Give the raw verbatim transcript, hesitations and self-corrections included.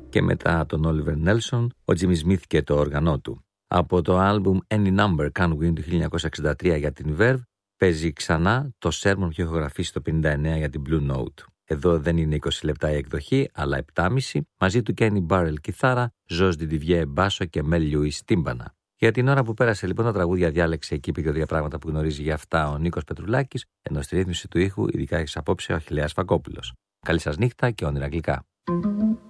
και μετά τον Oliver Nelson, ο Jimmy Smith και το όργανό του. Από το άλμπουμ Any Number Can Win του χίλια εννιακόσια εξήντα τρία για την Verve παίζει ξανά το Sermon που είχε ηχογραφήσει το χίλια εννιακόσια πενήντα εννέα για την Blue Note. Εδώ δεν είναι είκοσι λεπτά η εκδοχή, αλλά επτά και μισή, μαζί του Kenny Burrell κιθάρα, Josh Didivier μπάσο και Mel Lewis τύμπανα. Για την ώρα που πέρασε λοιπόν τα τραγούδια διάλεξε εκεί επί δύο πράγματα που γνωρίζει για αυτά ο Νίκος Πετρουλάκης, ενώ στη ρύθμιση του ήχου ειδικά έχεις απόψε ο Αχιλλέας Φακόπουλος. Καλή σας νύχτα και όνειρα γλυκά.